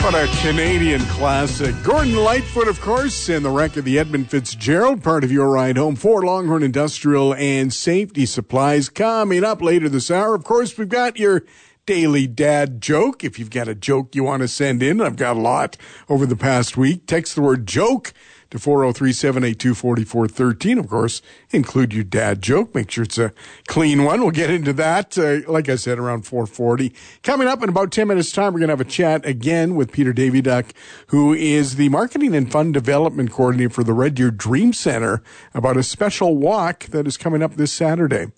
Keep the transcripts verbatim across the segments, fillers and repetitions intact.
What a Canadian classic. Gordon Lightfoot, of course, and the wreck of the Edmund Fitzgerald, part of your ride home for Longhorn Industrial and Safety Supplies. Coming up later this hour, of course, we've got your daily dad joke. If you've got a joke you want to send in, I've got a lot over the past week. Text the word joke to four oh three, seven eight two, four four one three. Of course, include your dad joke. Make sure it's a clean one. We'll get into that, uh, like I said, around four forty. Coming up in about ten minutes' time, we're going to have a chat again with Peter Daviduck, who is the Marketing and Fund Development Coordinator for the Red Deer Dream Center, about a special walk that is coming up this Saturday.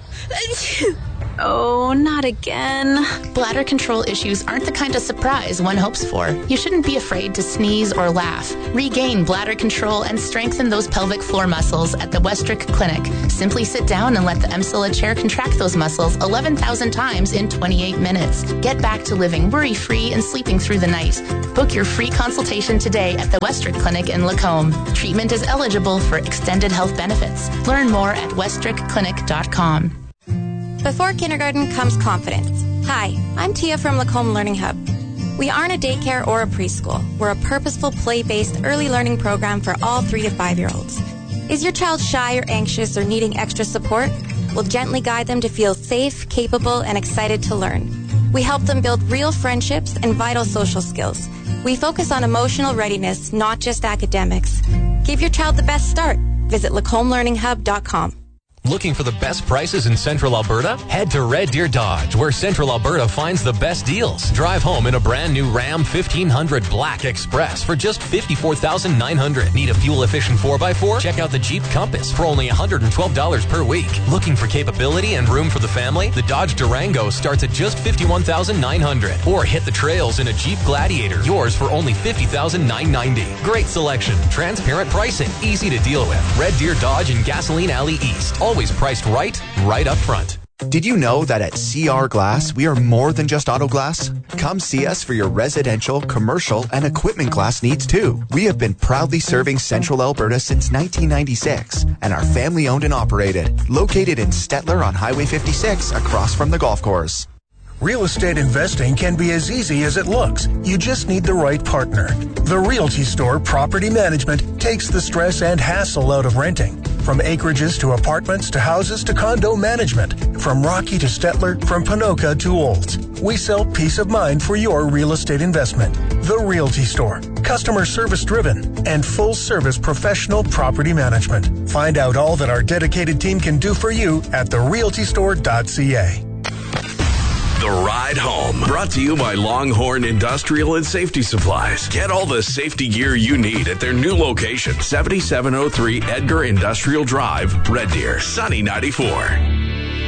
Oh, not again. Bladder control issues aren't the kind of surprise one hopes for. You shouldn't be afraid to sneeze or laugh. Regain bladder control and strengthen those pelvic floor muscles at the Westrick Clinic. Simply sit down and let the Emsilla chair contract those muscles eleven thousand times in twenty-eight minutes. Get back to living worry-free and sleeping through the night. Book your free consultation today at the Westrick Clinic in Lacombe. Treatment is eligible for extended health benefits. Learn more at westrick clinic dot com. Before kindergarten comes confidence. Hi, I'm Tia from Lacombe Learning Hub. We aren't a daycare or a preschool. We're a purposeful, play-based early learning program for all three to five-year-olds. Is your child shy or anxious or needing extra support? We'll gently guide them to feel safe, capable, and excited to learn. We help them build real friendships and vital social skills. We focus on emotional readiness, not just academics. Give your child the best start. Visit lacombe learning hub dot com. Looking for the best prices in Central Alberta? Head to Red Deer Dodge, where Central Alberta finds the best deals. Drive home in a brand new Ram fifteen hundred Black Express for just fifty-four thousand nine hundred dollars. Need a fuel-efficient four by four? Check out the Jeep Compass for only one hundred twelve dollars per week. Looking for capability and room for the family? The Dodge Durango starts at just fifty-one thousand nine hundred dollars. Or hit the trails in a Jeep Gladiator, yours for only fifty thousand nine hundred ninety dollars. Great selection, transparent pricing, easy to deal with. Red Deer Dodge in Gasoline Alley East. Always priced right, right up front. Did you know that at C R Glass, we are more than just auto glass? Come see us for your residential, commercial, and equipment glass needs too. We have been proudly serving Central Alberta since nineteen ninety-six and are family owned and operated, located in Stettler on Highway fifty-six across from the golf course. Real estate investing can be as easy as it looks. You just need the right partner. The Realty Store Property Management takes the stress and hassle out of renting. From acreages to apartments to houses to condo management. From Rocky to Stettler, from Ponoka to Olds. We sell peace of mind for your real estate investment. The Realty Store. Customer service driven and full service professional property management. Find out all that our dedicated team can do for you at the realty store dot c a. The Ride Home, brought to you by Longhorn Industrial and Safety Supplies. Get all the safety gear you need at their new location, seventy-seven oh three Edgar Industrial Drive, Red Deer, Sunny ninety-four.